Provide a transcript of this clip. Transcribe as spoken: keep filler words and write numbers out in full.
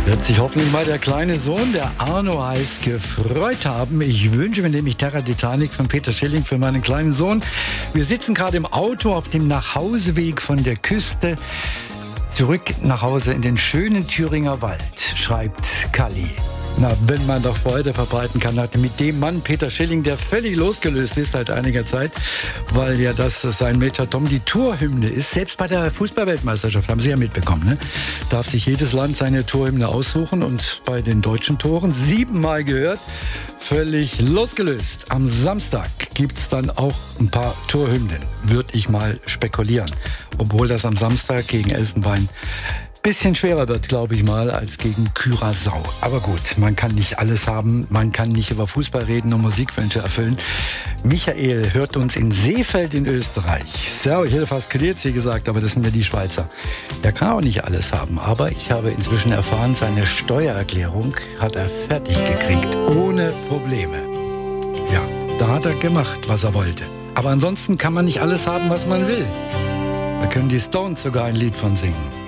Wird sich hoffentlich mal der kleine Sohn, der Arno heißt, gefreut haben. Ich wünsche mir nämlich Terra Titanic von Peter Schilling für meinen kleinen Sohn. Wir sitzen gerade im Auto auf dem Nachhauseweg von der Küste. Zurück nach Hause in den schönen Thüringer Wald, schreibt Kalli. Na, wenn man doch Freude verbreiten kann, hat mit dem Mann Peter Schilling, der völlig losgelöst ist seit einiger Zeit, weil ja das sein Major Tom die Torhymne ist. Selbst bei der Fußballweltmeisterschaft, haben Sie ja mitbekommen, ne? Darf sich jedes Land seine Torhymne aussuchen und bei den deutschen Toren siebenmal gehört, völlig losgelöst. Am Samstag gibt's dann auch ein paar Torhymnen, würde ich mal spekulieren. Obwohl das am Samstag gegen Elfenbein bisschen schwerer wird, glaube ich mal, als gegen Curaçao. Aber gut, man kann nicht alles haben, man kann nicht über Fußball reden und Musikwünsche erfüllen. Michael hört uns in Seefeld in Österreich. So, ich hätte fast Grüezi gesagt, aber das sind ja die Schweizer. Der kann auch nicht alles haben, aber ich habe inzwischen erfahren, seine Steuererklärung hat er fertig gekriegt, ohne Probleme. Ja, da hat er gemacht, was er wollte. Aber ansonsten kann man nicht alles haben, was man will. Da können die Stones sogar ein Lied von singen.